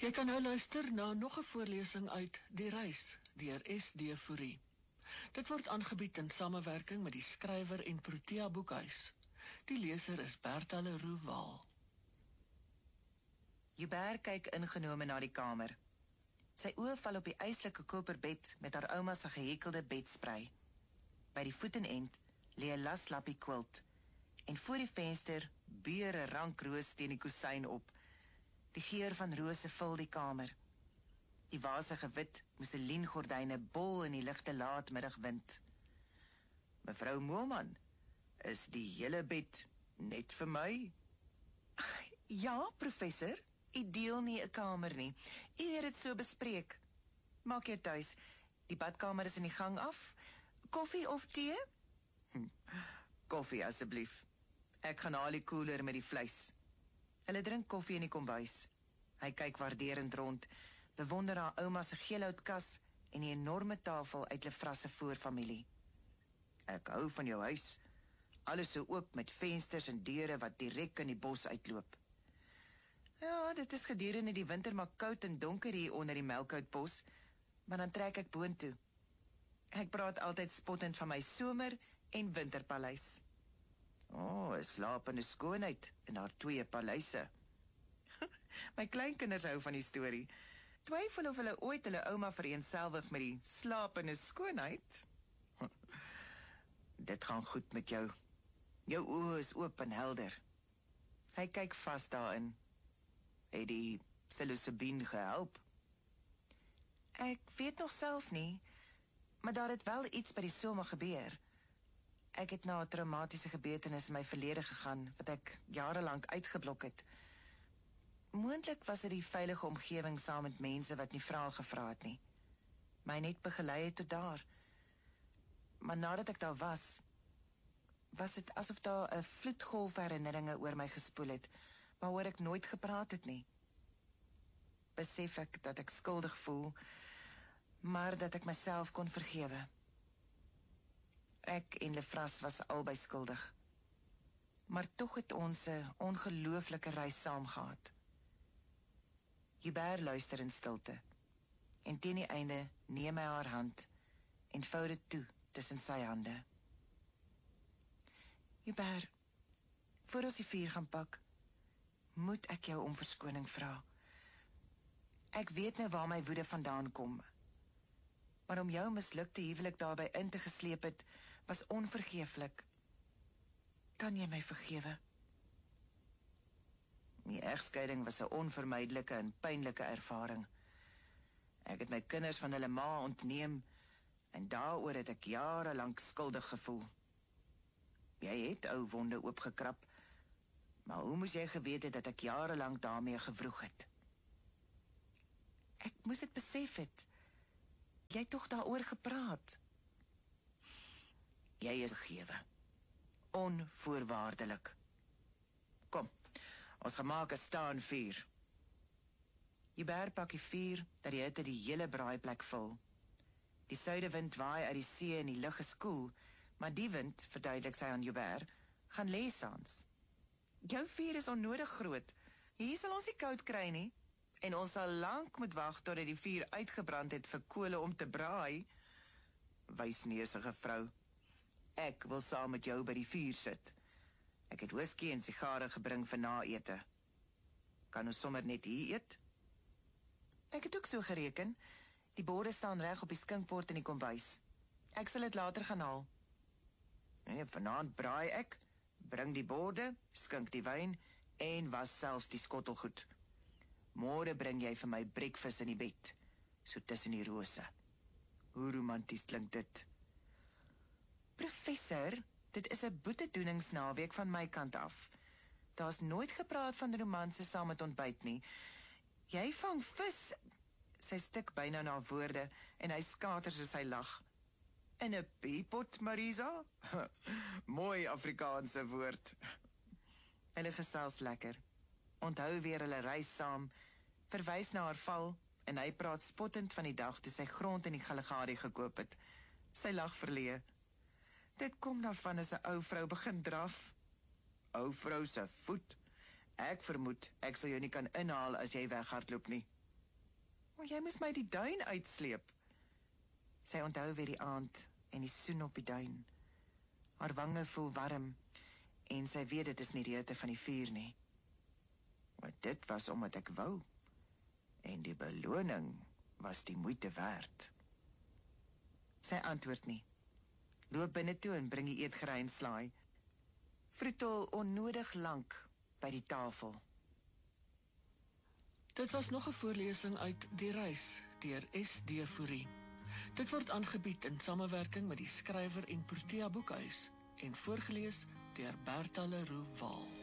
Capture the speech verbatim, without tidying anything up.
Jy kan nou luister na nog 'n voorlesing uit Die Reis deur S D Fourie. Dit word aangebied in samewerking met die skrywer en Protea Boekhuis. Die leser is Bertha Leroux Waal. Joubert kyk ingenome na die kamer. Sy oë val op die eislike koperbed met haar ouma se gehekelde bedsprei. By die voetenend lê 'n laslappie quilt en voor die venster beur 'n rankroos teen die kusyn op. Die geur van rose vul die kamer. Die wasige wit mousseline-gordyne bol in die ligte laatmiddagwind. Mevrou Moelman, is die hele bed net vir my? Ja, professor, u deel nie 'n kamer nie. U het dit so bespreek. Maak jou tuis. Die badkamer is in die gang af. Koffie of tee? Hm. Koffie asseblief. Ek gaan haal die koeler met die vleis. Hulle drink koffie in die kombuis. Hy kyk waarderend rond, bewonder haar ouma se geelhoutkas en die enorme tafel uit Lefras se voorfamilie. Ek hou van jou huis. Alles so oop met vensters en deure wat direk in die bos uitloop. Ja, dit is gedurende die winter maar koud en donker hier onder die melkhoutbos, maar dan trek ek boontoe. Ek praat altyd spottend van my somer- en winterpaleis. O, oh, 'n slapende skoonheid in haar twee paleise. My kleinkinders hou van die storie. Twyfel of hulle ooit hulle ouma vereenselwig met die slapende skoonheid. Dit gaan goed met jou. Jou oë is oop en helder. Hy kyk vas daarin. Het die psilocybine gehelp? Ek weet nog self nie, maar daar het wel iets by die somer gebeur. Ek het na 'n traumatiese gebeurtenis in my verlede gegaan, wat ek jarelang uitgeblok het. Moontlik was dit die veilige omgewing saam met mense wat nie vrae gevra het nie. My net begelei het tot daar. Maar nadat ek daar was, was dit asof daar 'n vloedgolf herinneringe oor my gespoel het, waaroor ek nooit gepraat het nie. Besef ek dat ek skuldig voel, maar dat ek myself kon vergewe. Ek en Lefras was albei skuldig. Maar tog het ons 'n ongelooflike reis saam gehad. Joubert luister in stilte, en teen die einde neem hy haar hand en vou dit toe tussen sy hande. Joubert, voor ons die vuur gaan pak, moet ek jou om verskoning vra. Ek weet nou waar my woede vandaan kom, maar om jou mislukte huwelik daarby in te gesleep het, was onvergeeflik. Kan jy my vergewe? Die egskeiding was 'n onvermydelike en pynlike ervaring. Ek het my kinders van hulle ma ontneem, en daaroor het ek jare lank skuldig gevoel. Jy het ou wonde oopgekrap, maar hoe moes jy geweet het dat ek jare lank daarmee gewroeg het? Ek moes dit besef het. Jy het tog daaroor gepraat. Jy is vergewe. Onvoorwaardelik. Kom, ons gemaak 'n staan vuur. Joubert pak die vuur dat die hitte die hele braaiplek vul. Die suidewind waai uit die see en die lug is koel, maar die wind, verduidelik sy aan Joubert, gaan lê saans. Jou vuur is onnodig groot. Hier sal ons nie koud kry nie. En ons sal lank moet wag totdat die vuur uitgebrand het vir kole om te braai. Wysneusige vrou. Ek wil saam met jou by die vuur sit. Ek het whisky en sigare gebring vir naete. Kan ons sommer net hier eet? Ek het ook so gereken. Die borde staan reg op die skinkbord in die kombuis. Ek sal dit later gaan haal. Nee, vanaand braai ek, bring die borde, skink die wyn en was selfs die skottelgoed. Môre bring jy vir my breakfast in die bed, so tussen die rose. Hoe romanties klink dit. Professor, dit is 'n boetedoeningsnaweek van my kant af. Daar's nooit gepraat van romanse saam met ontbyt nie. Jy vang vis. Sy stik byna na woorde en hy skater soos hy lag. In 'n peapot, Marisa? Mooi Afrikaanse woord. Hulle gesels lekker. Onthou weer hulle reis saam, verwys na haar val, en hy praat spottend van die dag toe sy grond in die Kalahari gekoop het. Sy lag verleë. Dit kom daarvan as 'n ou vrou begin draf. Ou vrou se voet? Ek vermoed, ek sal jou nie kan inhaal as jy weghardloop nie. O, jy moes my die duin uitsleep. Sy onthou weer die aand en die soen op die duin. Haar wange voel warm en sy weet dit is nie die hitte van die vuur nie. Maar dit was omdat ek wou. En die beloning was die moeite werd. Sy antwoord nie. Loop binne toe en bring die eetgerei en slaai. Vroetel onnodig lank by die tafel. Dit was nog 'n voorlesing uit Die Reis deur S D Fourie. Dit word aangebied in samewerking met die Skrywer en Protea Boekhuis en voorgeles deur Bertha Leroux Waal.